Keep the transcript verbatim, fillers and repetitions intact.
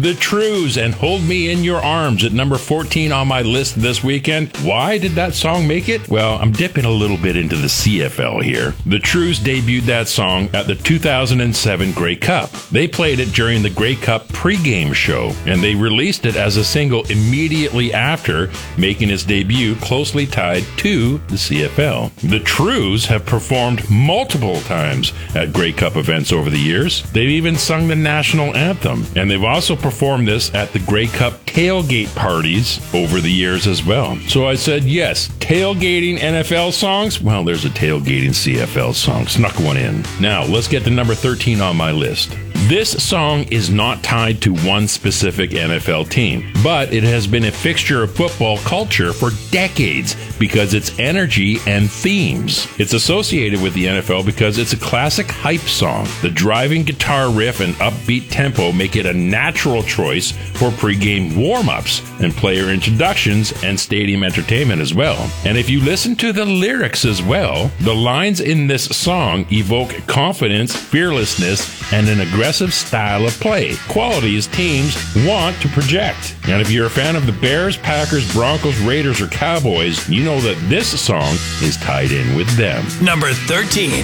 The Trews and Hold Me in Your Arms at number fourteen on my list this weekend. Why did that song make it? Well, I'm dipping a little bit into the C F L here. The Trews debuted that song at the two thousand seven Grey Cup. They played it during the Grey Cup pregame show, and they released it as a single immediately after, making its debut closely tied to the C F L. The Trews have performed multiple times at Grey Cup events over the years. They've even sung the national anthem, and they've also performed this at the Grey Cup tailgate parties over the years as well. So I said, yes, tailgating N F L songs? Well, there's a tailgating C F L song. Snuck one in. Now, let's get to number thirteen on my list. This song is not tied to one specific N F L team, but it has been a fixture of football culture for decades because its energy and themes. It's associated with the N F L because it's a classic hype song. The driving guitar riff and upbeat tempo make it a natural choice for pregame warm-ups and player introductions and stadium entertainment as well. And if you listen to the lyrics as well, the lines in this song evoke confidence, fearlessness, and an aggressive style of play, qualities teams want to project. And if you're a fan of the Bears, Packers, Broncos, Raiders, or Cowboys, you know that this song is tied in with them. Number thirteen.